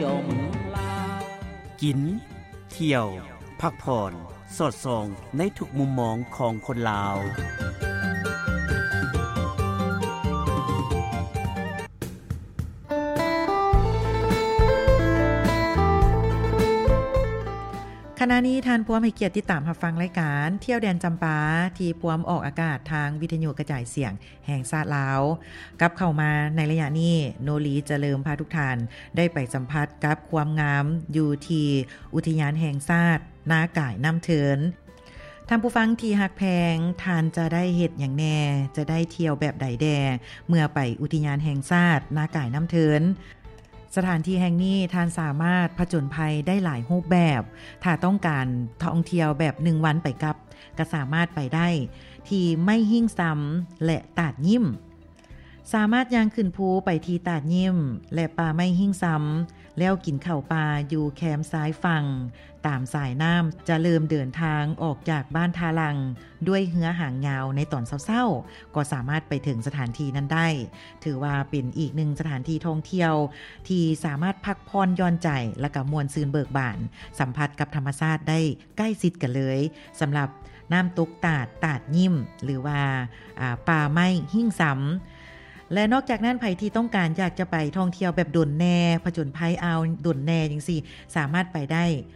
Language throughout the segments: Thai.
ยวเมืองลากินเที่ยวพักผ่อนสอดส่องในทุกมุมมองของคนลาวขณะนี้ท่านผู้ให้เกียรติติดตามรับฟังรายการเที่ยวแดนจำปาที่พวมออกอากาศทางวิทยุกระจายเสียงแห่งชาติลาวกับเข้ามาในระยะนี้โนลีจะเริ่มพาทุกท่านได้ไปสัมผัสกับความงามอยู่ที่อุทยานแห่งชาตินาก่ายน้ำเถินท่านผู้ฟังที่ฮักแพงท่านจะได้เฮ็ดอย่างแน่จะได้เที่ยวแบบใดแดเมื่อไปอุทยานแห่งชาตินาก่ายน้ำเถินสถานที่แห่งนี้ท่านสามารถผจญภัยได้หลายรูปแบบถ้าต้องการท่องเที่ยวแบบ1วันไปกับก็สามารถไปได้ที่ไม่หิ้งซ้ำและตาดยิ้มสามารถย่างขึ้นภูไปที่ตาดยิ้มและป่าไม่หิ้งซ้ำแล้วกินข้าวปลาอยู่แคมป์ซ้ายฝั่งตามสายน้ำจะเริ่มเดินทางออกจากบ้านทาลังด้วยเหือหางยาวในตอนเช้าๆก็สามารถไปถึงสถานที่นั้นได้ถือว่าเป็นอีกหนึ่งสถานที่ท่องเที่ยวที่สามารถพักผ่อนหย่อนใจและก็ม่วนซื่นเบิกบานสัมผัสกับธรรมชาติได้ใกล้ชิดกันเลยสำหรับน้ำตกตาดยิ้มหรือว่าป่าไม้หิ้งซ้ำและนอกจากนั้นใครที่ต้องการอยากจะไปท่องเที่ยวแบบด่วนแน่ผจญภัยเอาด่วนแน่จังซี่สามารถไปได้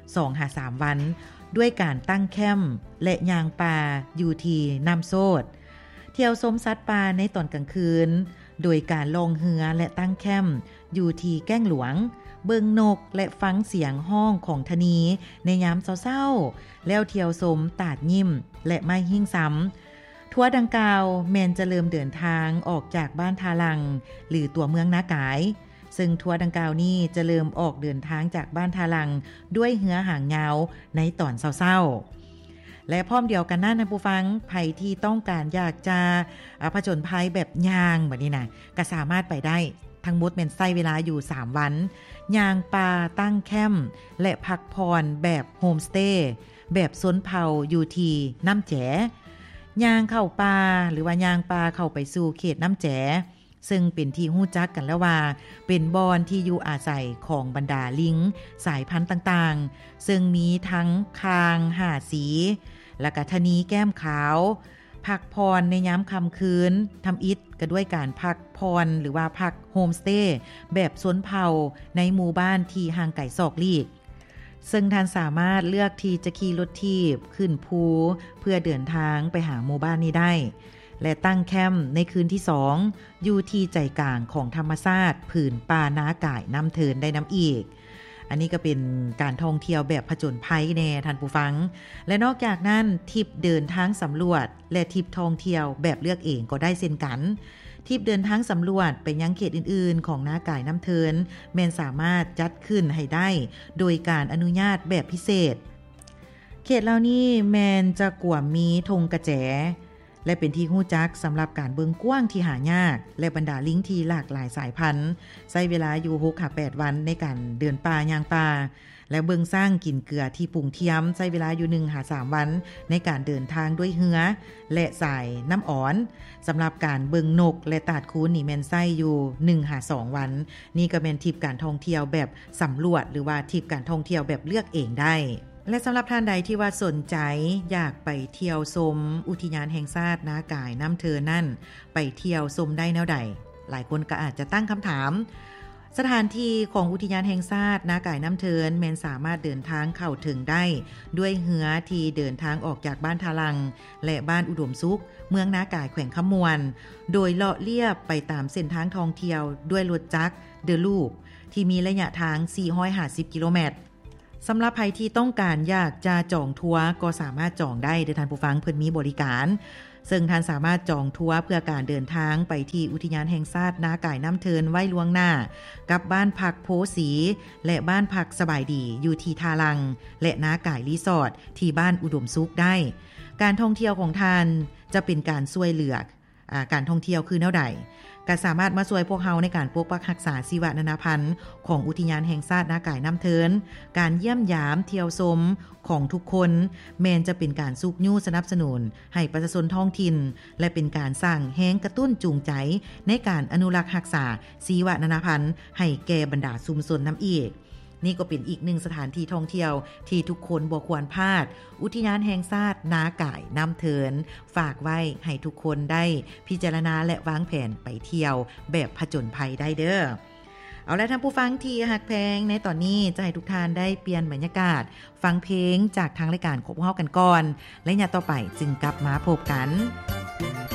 2-3 วันด้วยการตั้งแคมป์และย่างป่าอยู่ที่น้ำโซดเที่ยวชมสัตว์ป่าในตอนกลางคืนโดยการลงเรือและตั้งแคมป์อยู่ที่แก้งหลวงเบิ่งนกและฟังเสียงห้องของทนีในยามเช้าๆแล้วเที่ยวชมตาดยิ้มและไม้หิ้งซ้ำทัวร์ดังกล่าวแมนจะเริ่มเดินทางออกจากบ้านทาลังหรือตัวเมืองนากายซึ่งทัวร์ดังกล่าวนี้จะเริ่มออกเดินทางจากบ้านทาลังด้วยเหือหางยาวในตอนเช้าๆและพร้อมเดียวกันนั้นนะผู้ฟังใครที่ต้องการอยากจะผจญภัยแบบย่างแบบนี้นะก็สามารถไปได้ทั้งหมดแม่นใช้เวลาอยู่3วันย่างป่าตั้งแคมป์และพักผ่อนแบบโฮมสเตย์แบบสนเผาอยู่ที่น้ำแจ๋ย่างเข้าป่าหรือว่าย่างป่าเข้าไปสู่เขตน้ำแจ๋ซึ่งเป็นที่ฮู้จักกันแล้วว่าเป็นบอนที่อยู่อาศัยของบรรดาลิงสายพันธุ์ต่างๆซึ่งมีทั้งคาง5สีและก็ทนีแก้มขาวพักพรในยามค่ำคืนทำอิฐก็ด้วยการพักพรหรือว่าพักโฮมสเตย์แบบสวนเผาในหมู่บ้านที่ห่างไกลศอกลีกซึ่งท่านสามารถเลือกที่จะขี่รถทีบขึ้นภูเพื่อเดินทางไปหาหมู่บ้านนี้ได้และตั้งแคมป์ในคืนที่2อยู่ที่ใจกลางของธรรมชาติผืนป่านาก่ายน้ำเถินได้น้ำอีกอันนี้ก็เป็นการท่องเที่ยวแบบผจญภัยแน่ท่านผู้ฟังและนอกจากนั้นทริปเดินทางสำรวจและทริปท่องเที่ยวแบบเลือกเองก็ได้เช่นกันทริปเดินทางสำรวจไปยังเขตอื่นๆของนาก่ายน้ำเทินแม่นสามารถจัดขึ้นให้ได้โดยการอนุญาตแบบพิเศษเขตเหล่านี้แม่นจะกว่ามีธงกระแจและเป็นที่ฮู้จักสำหรับการเบิ่งกว้างที่หายากและบรรดาลิงที่หลากหลายสายพันธุ์ใช้เวลาอยู่ 6-8 วันในการเดินป่าย่างป่าและเบิ่งสร้างกินเกลือที่ปรุงเทียมใช้เวลาอยู่ 1-3 วันในการเดินทางด้วยเรือและสายน้ำอ่อนสำหรับการเบิ่งนกและตาดคูนนี่แม่นใช้อยู่ 1-2 วันนี่ก็เป็นทริปการท่องเที่ยวแบบสำรวจหรือว่าทริปการท่องเที่ยวแบบเลือกเองได้และสำหรับท่านใดที่ว่าสนใจอยากไปเที่ยวชมอุทยานแห่งชาตินาก่ายน้ำเถินนั่นไปเที่ยวชมได้แนวใดหลายคนก็อาจจะตั้งคำถามสถานที่ของอุทยานแห่งชาตินาก่ายน้ำเถินแม้นสามารถเดินทางเข้าถึงได้ด้วยเรือที่เดินทางออกจากบ้านทาลังและบ้านอุดมสุขเมืองนาก่ายแขวงคำมวลโดยเลาะเลียบไปตามเส้นทางท่องเที่ยวด้วยรถจักรเดอะลูปที่มีระยะทาง450กิโลเมตรสำหรับใครที่ต้องการอยากจะจองทัวร์ก็สามารถจองได้โดยท่านผู้ฟังเพิ่นมีบริการซึ่งท่านสามารถจองทัวร์เพื่อการเดินทางไปที่อุทยานแห่งชาตินาก่ายน้ำเทินไว้ล่วงหน้ากับบ้านพักโพสีและบ้านพักสบายดีอยู่ที่ทาลังและนาก่ายรีสอร์ทที่บ้านอุดมสุขได้การท่องเที่ยวของท่านจะเป็นการช่วยเหลือการท่องเที่ยวคือแนวใดก็สามารถมาช่วยพวกเฮาในการปกปักรักษาชีวนานาพันธุ์ของอุทยานแห่งชาตินาก่ายน้ำเทินการเยี่ยมยามเที่ยวชมของทุกคนแม้นจะเป็นการซุกยู่สนับสนุนให้ประชาชนท้องถิ่นและเป็นการสร้างแรงกระตุ้นจูงใจในการอนุรักษ์รักษาชีวนานาพันธุ์ให้แก่บรรดาชุมชนน้ำอีกนี่ก็เป็นอีกหนึ่งสถานที่ท่องเที่ยวที่ทุกคนบ่ควรพลาดอุทยานแห่งชาตินาก่ายน้ำเถินฝากไว้ให้ทุกคนได้พิจารณาและวางแผนไปเที่ยวแบบผจญภัยได้เด้อเอาละท่านผู้ฟังที่ฮักแพงในตอนนี้จะให้ทุกท่านได้เปลี่ยนบรรยากาศฟังเพลงจากทางรายการของพวกเรากันก่อนและอย่าต่อไปจึงกลับมาพบกัน